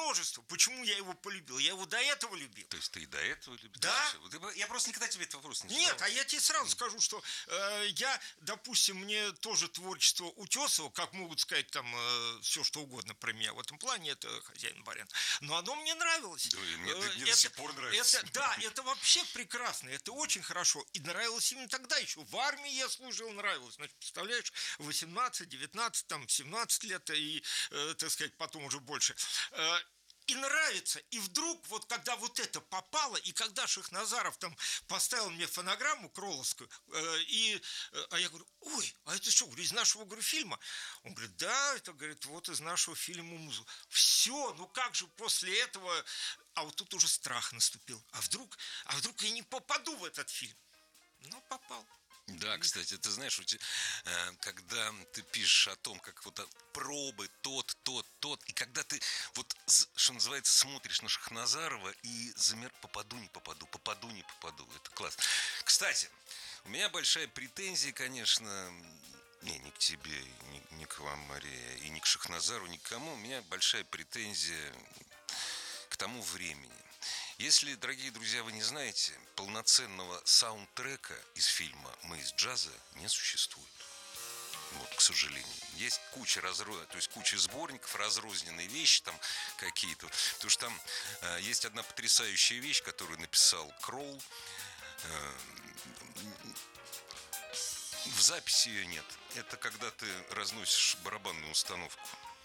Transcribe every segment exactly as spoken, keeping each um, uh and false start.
множество. Почему я его полюбил? Я его до этого любил. То есть ты и до этого любил? Да. Я просто никогда тебе этот вопрос не задавал. Нет, а я тебе сразу скажу, что э, я, допустим, мне тоже творчество Утесова, как могут сказать там э, все, что угодно про меня в этом плане, это хозяин барин. Но оно мне нравилось. Да, и мне, э, мне это, до сих пор нравится. Это, да, это вообще прекрасно, это очень хорошо. И нравилось именно тогда еще. В армии я служил, нравилось. Значит, представляешь, восемнадцать, девятнадцать, там, семнадцать лет и, э, так сказать, потом уже больше. Э, И нравится. И вдруг, вот когда вот это попало, и когда Шахназаров там поставил мне фонограмму кроловскую, э, и, э, а я говорю, ой, а это что, говорю, из нашего, говорю, фильма? Он говорит, да, это, говорит, вот из нашего фильма «Музу». Все, ну как же после этого... А вот тут уже страх наступил. А вдруг, а вдруг я не попаду в этот фильм? Но попал. Да, кстати, ты знаешь, когда ты пишешь о том, как вот пробы, тот, тот, тот, и когда ты, вот, что называется, смотришь на Шахназарова и замер, попаду, не попаду, попаду, не попаду, это классно. Кстати, у меня большая претензия, конечно, не, не к тебе, не, не к вам, Мария, и не к Шахназару, ни к кому, у меня большая претензия к тому времени. Если, дорогие друзья, вы не знаете, полноценного саундтрека из фильма «Мы из джаза» не существует. Вот, к сожалению. Есть куча разро... то есть куча сборников, разрозненные вещи там какие-то. Потому что там э, есть одна потрясающая вещь, которую написал Кролл. Э, в записи ее нет. Это когда ты разносишь барабанную установку.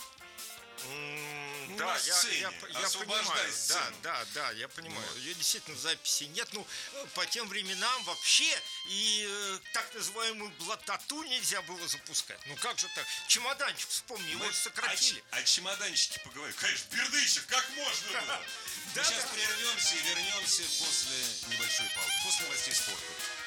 Mm, да, я, я, я понимаю, да, да, да, я понимаю. Вот. Ее действительно в записи нет. Ну, по тем временам вообще и э, так называемую блатату нельзя было запускать. Ну как же так? Чемоданчик, вспомни, его сократили. О, о чемоданчике поговорим. Конечно, Бердычев, как можно было? Мы сейчас прервемся и вернемся после небольшой паузы, после новостей спорта.